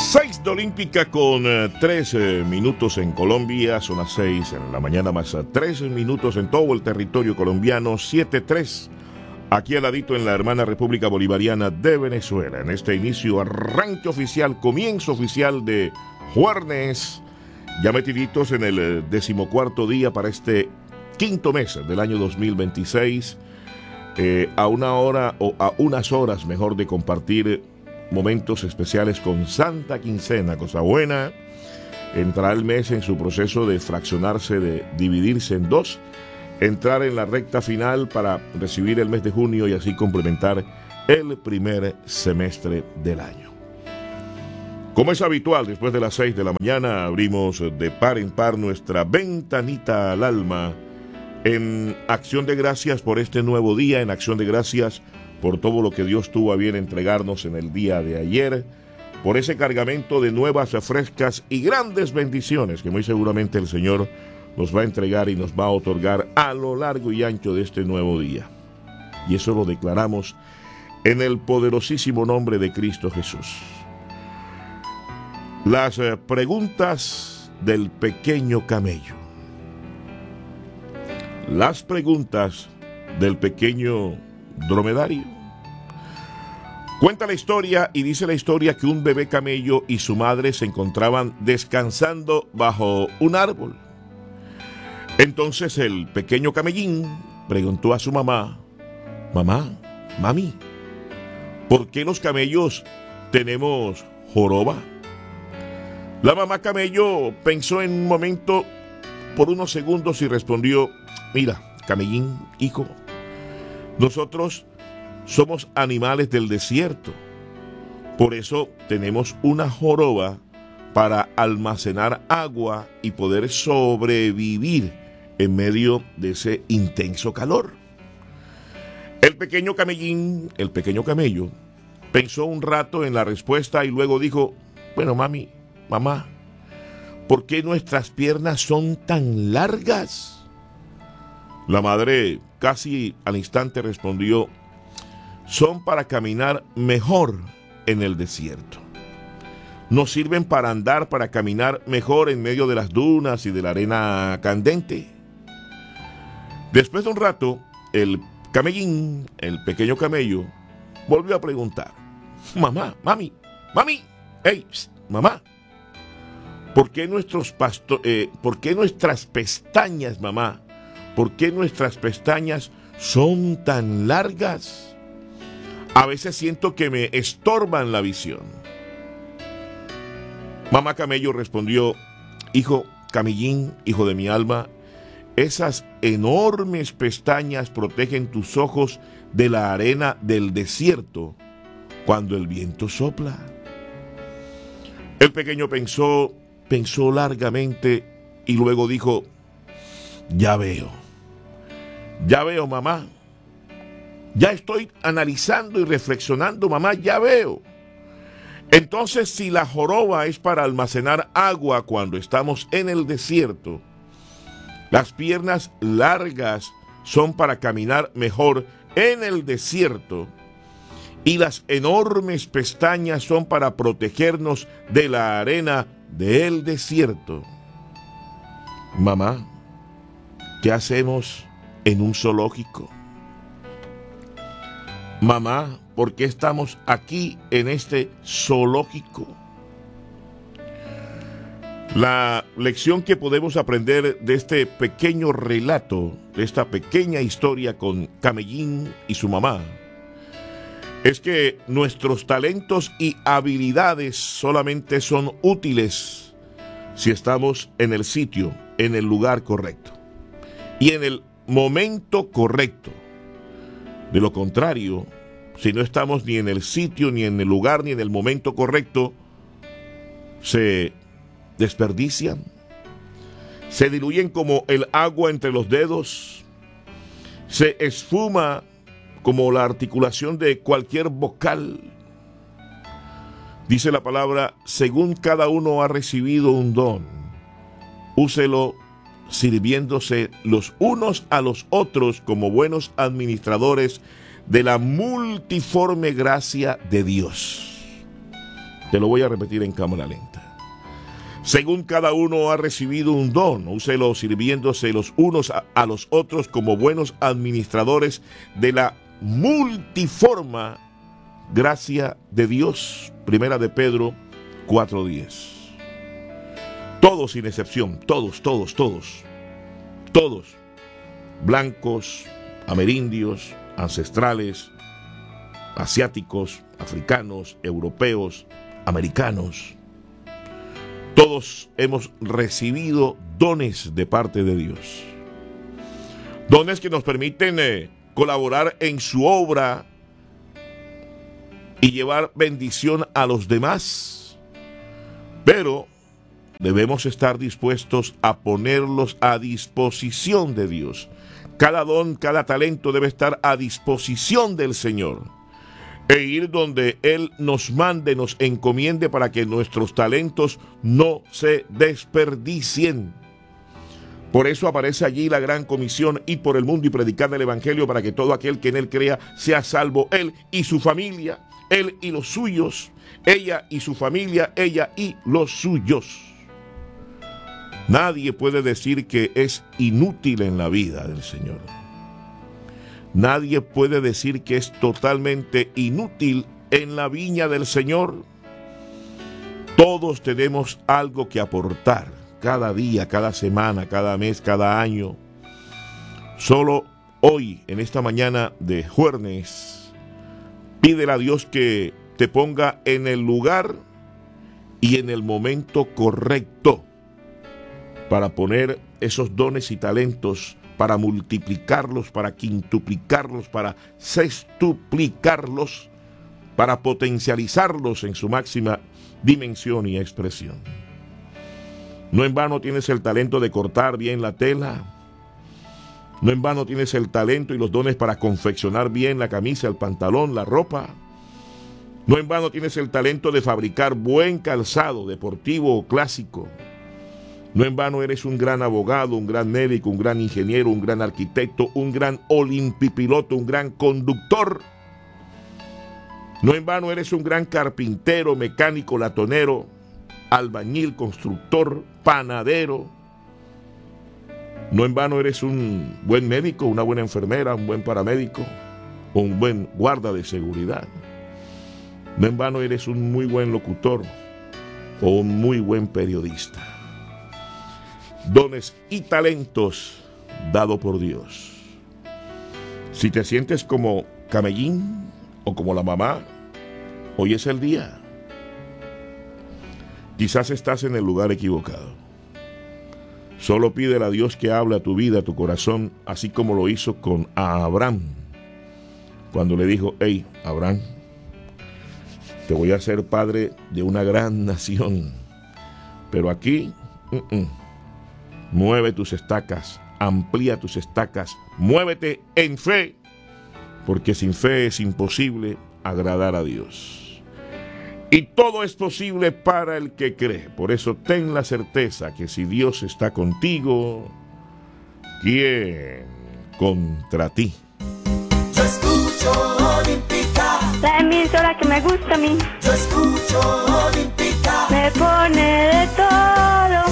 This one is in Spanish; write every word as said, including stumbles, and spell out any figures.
Seis de Olímpica con eh, tres eh, minutos en Colombia, son las seis en la mañana más eh, tres minutos en todo el territorio colombiano, siete tres aquí al ladito en la hermana República Bolivariana de Venezuela. En este inicio, arranque oficial, comienzo oficial de jueves, ya metiditos en el eh, decimocuarto día para este quinto mes del año dos mil veintiséis, eh, a una hora o a unas horas mejor de compartir momentos especiales con Santa Quincena, cosa buena. Entrará el mes en su proceso de fraccionarse, de dividirse en dos, entrar en la recta final para recibir el mes de junio y así complementar el primer semestre del año. Como es habitual, después de las seis de la mañana abrimos de par en par nuestra ventanita al alma en acción de gracias por este nuevo día, en acción de gracias por todo lo que Dios tuvo a bien entregarnos en el día de ayer, por ese cargamento de nuevas, frescas y grandes bendiciones que muy seguramente el Señor nos va a entregar y nos va a otorgar a lo largo y ancho de este nuevo día. Y eso lo declaramos en el poderosísimo nombre de Cristo Jesús. Las eh, preguntas del pequeño camello. Las preguntas del pequeño dromedario. Cuenta la historia y dice la historia que un bebé camello y su madre se encontraban descansando bajo un árbol. Entonces el pequeño camellín preguntó a su mamá: mamá, mami, ¿por qué los camellos tenemos joroba? La mamá camello pensó en un momento, por unos segundos, y respondió: mira, camellín, hijo, nosotros somos animales del desierto, por eso tenemos una joroba para almacenar agua y poder sobrevivir en medio de ese intenso calor. El pequeño camellín, el pequeño camello, pensó un rato en la respuesta y luego dijo: bueno, mami, mamá, ¿por qué nuestras piernas son tan largas? La madre casi al instante respondió: son para caminar mejor en el desierto. Nos sirven para andar, para caminar mejor en medio de las dunas y de la arena candente. Después de un rato, el camellín, el pequeño camello, volvió a preguntar: mamá, mami, mami, hey, psst, mamá, ¿por qué nuestros pasto- eh, ¿por qué nuestras pestañas, mamá? ¿Por qué nuestras pestañas son tan largas? A veces siento que me estorban la visión. Mamá camello respondió: hijo camellín, hijo de mi alma, esas enormes pestañas protegen tus ojos de la arena del desierto cuando el viento sopla. El pequeño pensó, pensó largamente y luego dijo: ya veo. Ya veo, mamá. Ya estoy analizando y reflexionando, mamá, ya veo. Entonces, si la joroba es para almacenar agua cuando estamos en el desierto, las piernas largas son para caminar mejor en el desierto y las enormes pestañas son para protegernos de la arena del desierto. Mamá, ¿qué hacemos en un zoológico? Mamá, ¿por qué estamos aquí en este zoológico? La lección que podemos aprender de este pequeño relato, de esta pequeña historia con Camellín y su mamá, es que nuestros talentos y habilidades solamente son útiles si estamos en el sitio, en el lugar correcto y en el momento correcto. De lo contrario, si no estamos ni en el sitio, ni en el lugar, ni en el momento correcto, se desperdician, se diluyen como el agua entre los dedos, se esfuma como la articulación de cualquier vocal. Dice la palabra: según cada uno ha recibido un don, úselo sirviéndose los unos a los otros como buenos administradores de la multiforme gracia de Dios. Te lo voy a repetir en cámara lenta. Según cada uno ha recibido un don, úselo sirviéndose los unos a, a los otros como buenos administradores de la multiforme gracia de Dios. Primera de Pedro cuatro diez. Todos sin excepción, todos, todos, todos, todos, blancos, amerindios, ancestrales, asiáticos, africanos, europeos, americanos, todos hemos recibido dones de parte de Dios. Dones que nos permiten eh, colaborar en su obra y llevar bendición a los demás. Pero debemos estar dispuestos a ponerlos a disposición de Dios. Cada don, cada talento debe estar a disposición del Señor. E ir donde Él nos mande, nos encomiende para que nuestros talentos no se desperdicien. Por eso aparece allí la gran comisión: ir por el mundo y predicar el evangelio para que todo aquel que en Él crea sea salvo, él y su familia, él y los suyos, ella y su familia, ella y los suyos. Nadie puede decir que es inútil en la vida del Señor. Nadie puede decir que es totalmente inútil en la viña del Señor. Todos tenemos algo que aportar, cada día, cada semana, cada mes, cada año. Solo hoy, en esta mañana de jueves, pídele a Dios que te ponga en el lugar y en el momento correcto para poner esos dones y talentos, para multiplicarlos, para quintuplicarlos, para sextuplicarlos, para potencializarlos en su máxima dimensión y expresión. No en vano tienes el talento de cortar bien la tela. No en vano tienes el talento y los dones para confeccionar bien la camisa, el pantalón, la ropa. No en vano tienes el talento de fabricar buen calzado deportivo o clásico. No en vano eres un gran abogado, un gran médico, un gran ingeniero, un gran arquitecto, un gran olimpipiloto, un gran conductor. No en vano eres un gran carpintero, mecánico, latonero, albañil, constructor, panadero. No en vano eres un buen médico, una buena enfermera, un buen paramédico o un buen guarda de seguridad. No en vano eres un muy buen locutor o un muy buen periodista. Dones y talentos dado por Dios. Si te sientes como Camellín o como la mamá, hoy es el día. Quizás estás en el lugar equivocado. Solo pídele a Dios que hable a tu vida, a tu corazón, así como lo hizo con Abraham, cuando le dijo: hey, Abraham, te voy a hacer padre de una gran nación, pero aquí uh-uh. mueve tus estacas, amplía tus estacas, muévete en fe, porque sin fe es imposible agradar a Dios. Y todo es posible para el que cree. Por eso ten la certeza que si Dios está contigo, ¿quién contra ti? Yo escucho Olímpica, la emisora que me gusta a mí. yo escucho Olímpica, Me pone de todo.